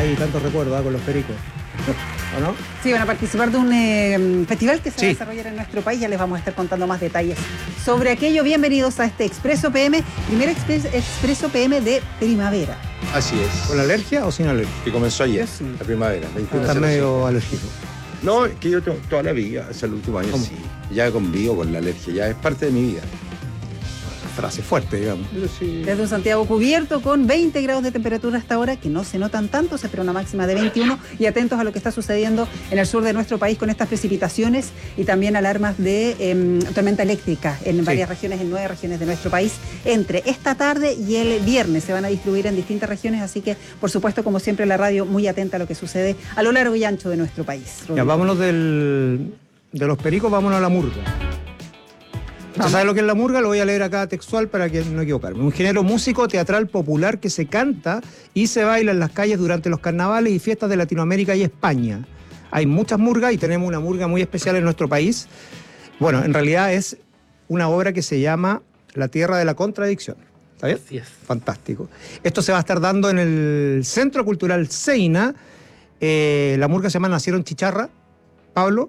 hay tantos recuerdos con los pericos. ¿O no? Sí, van a participar de un festival que se va a desarrollar en nuestro país. Ya les vamos a estar contando más detalles sobre aquello. Bienvenidos a este Expreso PM, primer Expreso PM de primavera. Así es. ¿Con alergia o sin alergia? Que comenzó ayer, Sí. la primavera. Estás medio alérgico. No, es que yo toda la vida, hasta el último año, sí. Ya convivo con la alergia, ya es parte de mi vida. Frase fuerte, digamos. Pero sí. Desde un Santiago cubierto con 20 grados de temperatura hasta ahora, que no se notan tanto, se espera una máxima de 21, y atentos a lo que está sucediendo en el sur de nuestro país con estas precipitaciones y también alarmas de tormenta eléctrica en varias regiones, en 9 regiones de nuestro país. Entre esta tarde y el viernes se van a distribuir en distintas regiones, así que, por supuesto, como siempre, la radio muy atenta a lo que sucede a lo largo y ancho de nuestro país. Ya, vámonos de los pericos, vámonos a la murga. ¿Usted sabe lo que es la murga? Lo voy a leer acá textual para que no equivocarme. Un género músico teatral popular que se canta y se baila en las calles durante los carnavales y fiestas de Latinoamérica y España. Hay muchas murgas y tenemos una murga muy especial en nuestro país. Bueno, en realidad es una obra que se llama La Tierra de la Contradicción. ¿Está bien? Así es. Fantástico. Esto se va a estar dando en el Centro Cultural Seina. La murga se llama Nacieron Chicharra. Pablo,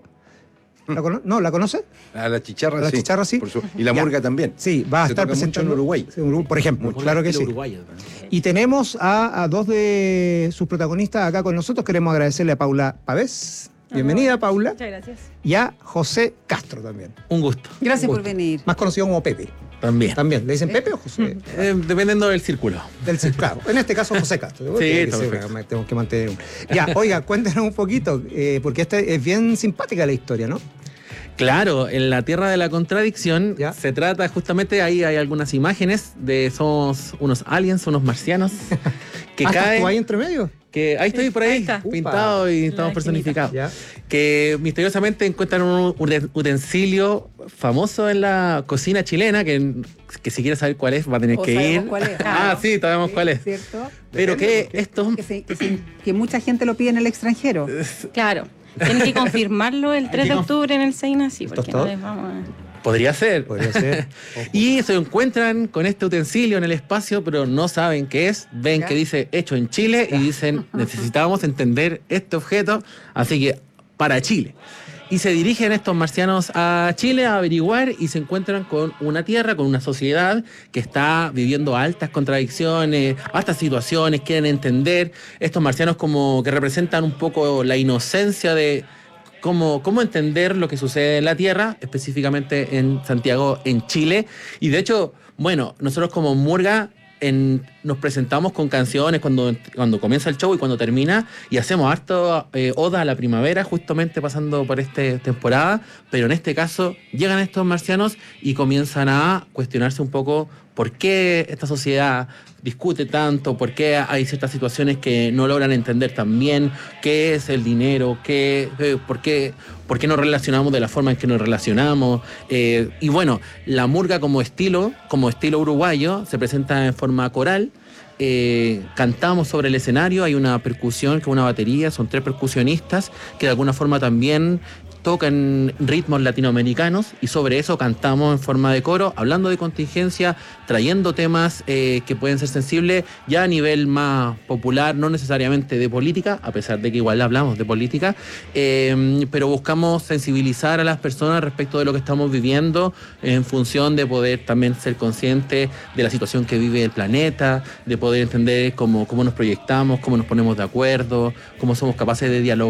¿la conoce? A la chicharra, La sí. chicharra, sí. Y la Ya. murga también. Sí, va a Se estar toca mucho presentando en Uruguay. Sí, por ejemplo, Por claro que estilo sí. uruguayo, ¿no? Y tenemos a dos de sus protagonistas acá con nosotros. Queremos agradecerle a Paula Pavés. Bienvenida, Paula. Muchas gracias. Y a José Castro también. Un gusto. Gracias Un por gusto. venir. Más conocido como Pepe. También. También. ¿Le dicen Pepe o José? Dependiendo del círculo. Claro, en este caso José Castro. Sí, Tenemos está perfecto. tenemos que mantener uno. Ya, oiga, cuéntenos un poquito, porque es bien simpática la historia, ¿no? Claro, en La Tierra de la Contradicción ¿Ya? se trata justamente, ahí hay algunas imágenes de somos unos aliens, unos marcianos que ¿Estás caen. tú ahí entre medio? Que ahí estoy por ahí, Ahí está. pintado y estamos La personificados. Ya. Que misteriosamente encuentran un utensilio famoso en la cocina chilena, que si quiere saber cuál es va a tener O que sabemos ir. cuál es. Ah, sí, sabemos cuál es. ¿Cierto? Pero que esto... Que mucha gente lo pide en el extranjero. Claro. Tienen que confirmarlo el 3 de que octubre en el Seina, sí, ¿Esto porque es no todo? les vamos a... Podría ser. Podría ser. Y se encuentran con este utensilio en el espacio, pero no saben qué es. Ven ¿Ya? que dice hecho en Chile y dicen necesitamos entender este objeto, así que para Chile. Y se dirigen estos marcianos a Chile a averiguar y se encuentran con una tierra, con una sociedad que está viviendo altas contradicciones, altas situaciones, quieren entender. Estos marcianos como que representan un poco la inocencia de cómo entender lo que sucede en la Tierra, específicamente en Santiago, en Chile. Y de hecho, bueno, nosotros como murga nos presentamos con canciones cuando comienza el show y cuando termina, y hacemos harto oda a la primavera, justamente pasando por esta temporada, pero en este caso llegan estos marcianos y comienzan a cuestionarse un poco por qué esta sociedad discute tanto, por qué hay ciertas situaciones que no logran entender tan bien, qué es el dinero, por qué nos relacionamos de la forma en que nos relacionamos. Y bueno, la murga como estilo uruguayo se presenta en forma coral. Cantamos sobre el escenario, hay una percusión, que es una batería, son 3 percusionistas que de alguna forma también tocan ritmos latinoamericanos y sobre eso cantamos en forma de coro, hablando de contingencia, trayendo temas que pueden ser sensibles ya a nivel más popular, no necesariamente de política, a pesar de que igual hablamos de política, pero buscamos sensibilizar a las personas respecto de lo que estamos viviendo en función de poder también ser conscientes de la situación que vive el planeta, de poder entender cómo nos proyectamos, cómo nos ponemos de acuerdo, cómo somos capaces de dialogar